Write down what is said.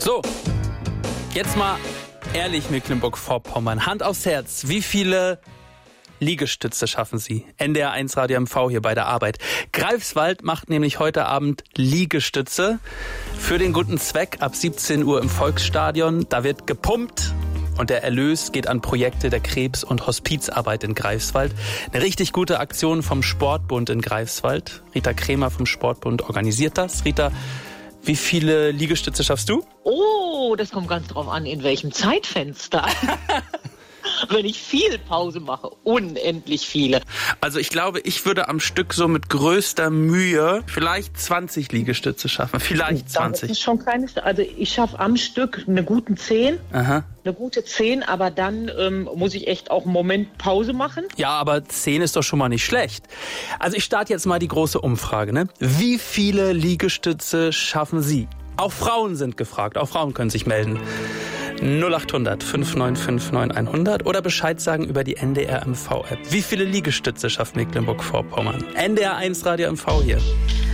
So, jetzt mal ehrlich, Mecklenburg-Vorpommern. Hand aufs Herz. Wie viele Liegestütze schaffen Sie? NDR 1 Radio MV hier bei der Arbeit. Greifswald macht nämlich heute Abend Liegestütze für den guten Zweck ab 17 Uhr im Volksstadion. Da wird gepumpt und der Erlös geht an Projekte der Krebs- und Hospizarbeit in Greifswald. Eine richtig gute Aktion vom Sportbund in Greifswald. Rita Kremer vom Sportbund organisiert das. Rita, wie viele Liegestütze schaffst du? Oh, das kommt ganz drauf an, in welchem Zeitfenster. Wenn ich viel Pause mache, unendlich viele. Also ich glaube, ich würde am Stück so mit größter Mühe vielleicht 20 Liegestütze schaffen. Vielleicht 20. Das ist schon kleines. Also ich schaffe am Stück eine gute 10. Aha. Eine gute 10, aber dann muss ich echt auch einen Moment Pause machen. Ja, aber 10 ist doch schon mal nicht schlecht. Also ich starte jetzt mal die große Umfrage, ne? Wie viele Liegestütze schaffen Sie? Auch Frauen sind gefragt. Auch Frauen können sich melden. 0800 595 9100 oder Bescheid sagen über die NDR MV-App. Wie viele Liegestütze schafft Mecklenburg-Vorpommern? NDR 1 Radio MV hier.